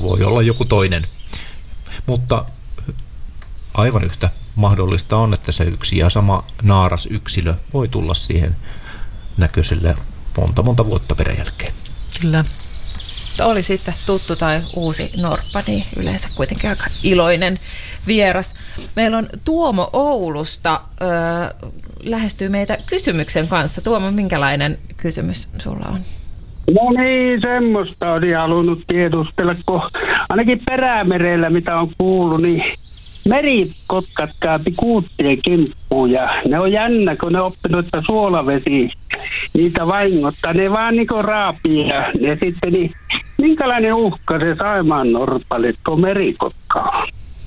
voi olla joku toinen. Mutta aivan yhtä mahdollista on, että se yksi ja sama naarasyksilö voi tulla siihen näköiselle monta vuotta peräjälkeen. Kyllä. Oli sitten tuttu tai uusi norppa, niin yleensä kuitenkin aika iloinen vieras. Meillä on Tuomo Oulusta lähestyy meitä kysymyksen kanssa. Tuomo, minkälainen kysymys sulla on? No niin, semmoista oli halunnut tiedustella, kun ainakin Perämerellä, mitä on kuullut, niin merikotkat käypi kuuttien kimppuun ja ne on jännä, kun ne on oppinut, että suolavesi niitä vaingottaa. Ne vaan niinku raapii ja sitten niin, minkälainen uhka se Saimaan norpalle tuo merikotka on?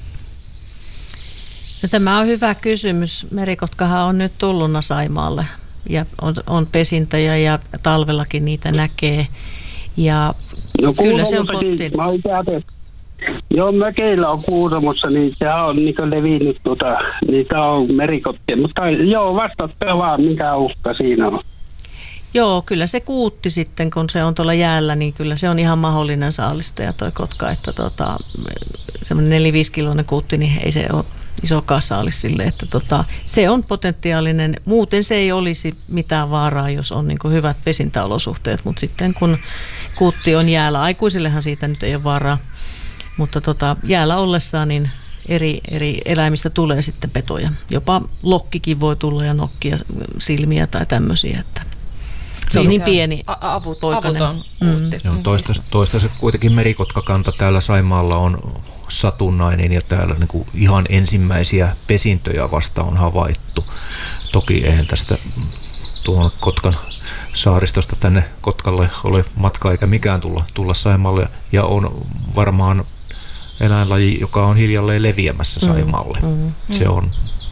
No, tämä on hyvä kysymys. Merikotkahan on nyt tulluna Saimaalle ja on pesintöjä ja talvellakin niitä näkee. Ja no, kyllä se on potti. Joo, mökeillä on Kuusamossa, niin se on niin levinnyt, niitä on merikottia. Mutta joo, vastatkaa vaan, mikä uhka siinä on. Joo, kyllä se kuutti sitten, kun se on tuolla jäällä, niin kyllä se on ihan mahdollinen saalistaja toi kotka, että semmoinen 4-5 kiloinen kuutti, niin ei se ole isokaan saalis sille, että se on potentiaalinen. Muuten se ei olisi mitään vaaraa, jos on niin kuin hyvät pesintäolosuhteet, mutta sitten kun kuutti on jäällä, aikuisillehan siitä nyt ei ole vaaraa, mutta jäällä ollessaan niin eri eläimistä tulee sitten petoja. Jopa lokkikin voi tulla ja nokkia silmiä tai tämmöisiä, että se on niin pieni poikainen. Toistaiseksi kuitenkin merikotkakanta täällä Saimaalla on satunnainen ja täällä niin kuin ihan ensimmäisiä pesintöjä vasta on havaittu. Toki eihän tästä tuon Kotkan saaristosta tänne Kotkalle ole matkaa eikä mikään tulla Saimaalle ja on varmaan eläinlaji, joka on leviämässä Saimaalle. Se on.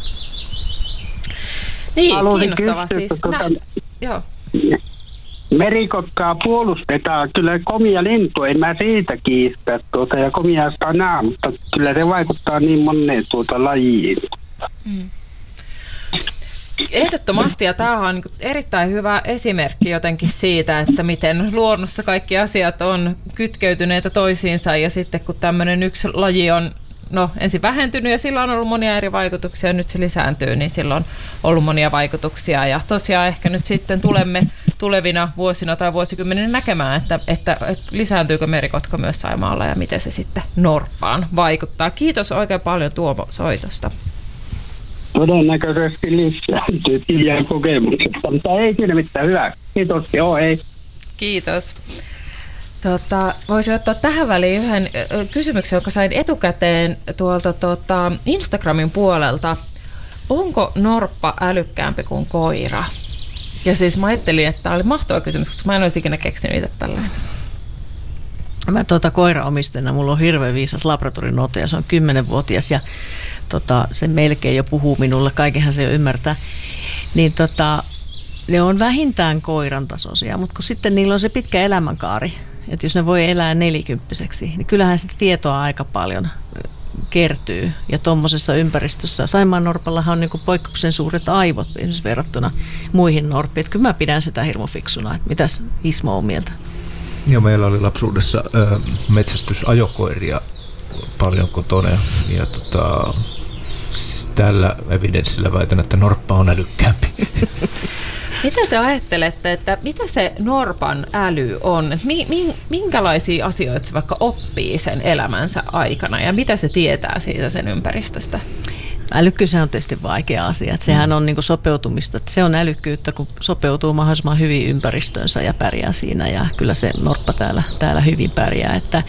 Niin, kiinnostavaa siis. Joo. Merikotkaa puolustetaan. Kyllä komia lintu, en mä siitä kiistä ja komia sanaa, mutta kyllä se vaikuttaa niin moneen lajiin. Ehdottomasti, ja tämä on erittäin hyvä esimerkki jotenkin siitä, että miten luonnossa kaikki asiat on kytkeytyneitä toisiinsa, ja sitten kun tämmöinen yksi laji on ensin vähentynyt ja sillä on ollut monia eri vaikutuksia ja nyt se lisääntyy, niin sillä on ollut monia vaikutuksia ja tosiaan ehkä nyt sitten tulemme tulevina vuosina tai vuosikymmeninä näkemään, että lisääntyykö merikotka myös Saimaalla ja miten se sitten norppaan vaikuttaa. Kiitos oikein paljon Tuomo soitosta. Todennäköisesti lisääntyy tiedän kokemuksesta, mutta ei siinä mitään hyvää. Kiitos, joo ei. Kiitos. Voisin ottaa tähän väliin yhden kysymyksen, jonka sain etukäteen tuolta Instagramin puolelta. Onko norppa älykkäämpi kuin koira? Ja siis mä ajattelin, että tämä oli mahtava kysymys, koska mä en olisi ikinä keksinyt itse tällaista. Mä koiraomistajana, mulla on hirveän viisas labradorin ote, se on 10-vuotias ja se melkein jo puhuu minulle, kaikenhan se jo ymmärtää. Niin ne on vähintään koiran tasoisia, mutta kun sitten niillä on se pitkä elämänkaari, että jos ne voi elää 40-vuotiaaksi, niin kyllähän sitä tietoa aika paljon kertyy. Ja tuommoisessa ympäristössä Saimaannorpallahan on niin kuin poikkeuksellisen suuret aivot esimerkiksi verrattuna muihin norppiin. Että kyllä mä pidän sitä hirmu fiksuna. Että mitäs Ismo on mieltä? Joo, meillä oli lapsuudessa metsästysajokoiria paljon kotona ja tällä evidenssillä väitän, että norppa on älykkäämpi. Mitä te ajattelette, että mitä se norpan äly on? Minkälaisia asioita se vaikka oppii sen elämänsä aikana ja mitä se tietää siitä sen ympäristöstä? Älykkyys on tietysti vaikea asia. Että sehän on niin kuin sopeutumista. Että se on älykkyyttä, kun sopeutuu mahdollisimman hyvin ympäristöönsä ja pärjää siinä. Ja kyllä se norppa täällä hyvin pärjää. Että,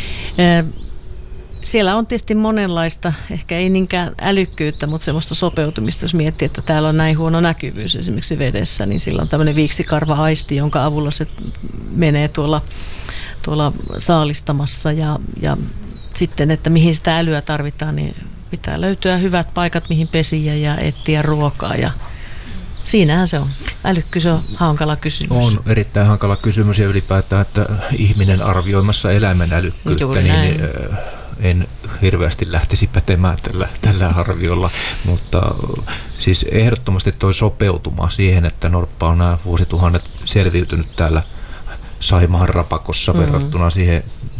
siellä on tietysti monenlaista, ehkä ei niinkään älykkyyttä, mutta semmoista sopeutumista, jos miettii, että täällä on näin huono näkyvyys esimerkiksi vedessä, niin sillä on tämmöinen viiksikarva-aisti, jonka avulla se menee tuolla saalistamassa ja sitten, että mihin sitä älyä tarvitaan, niin pitää löytyä hyvät paikat, mihin pesiä ja etsiä ruokaa ja siinähän se on. Älykkyys on hankala kysymys. On erittäin hankala kysymys ja ylipäätään, että ihminen arvioimassa eläimen älykkyyttä, niin en hirveästi lähtisi pätemään tällä arviolla, mutta siis ehdottomasti toi sopeutuma siihen, että norppa on nämä vuosituhannet selviytynyt täällä Saimaan rapakossa verrattuna siihen